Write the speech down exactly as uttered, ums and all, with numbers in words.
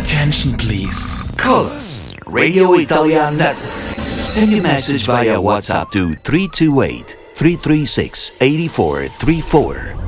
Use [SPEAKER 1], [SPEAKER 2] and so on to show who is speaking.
[SPEAKER 1] Attention, please.
[SPEAKER 2] Call us, Radio Italian Network. Send your message via WhatsApp to three two eight, three three six, eight four three four